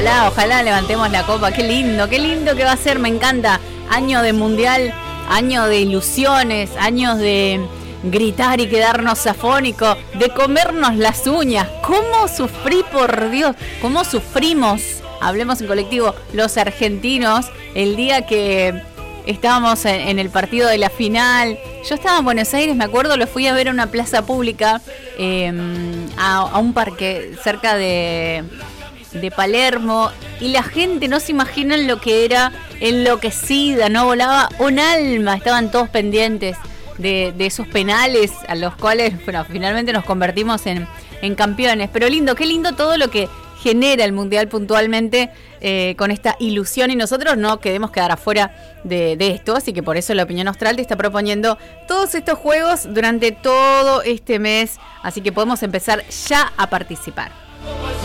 Ojalá levantemos la copa. Qué lindo que va a ser, me encanta. Año de mundial, año de ilusiones, años de gritar y quedarnos afónicos, de comernos las uñas. ¿Cómo sufrí, por Dios? ¿Cómo sufrimos? Hablemos en colectivo, los argentinos, el día que estábamos en el partido de la final. Yo estaba en Buenos Aires, me acuerdo, lo fui a ver a una plaza pública, a un parque cerca de Palermo, y la gente no se imaginan lo que era, enloquecida, no volaba un alma, estaban todos pendientes de esos penales a los cuales, bueno, finalmente nos convertimos en campeones. Pero lindo, qué lindo todo lo que genera el Mundial puntualmente, con esta ilusión, y nosotros no queremos quedar afuera de esto, así que por eso La Opinión Austral te está proponiendo todos estos juegos durante todo este mes, así que podemos empezar ya a participar.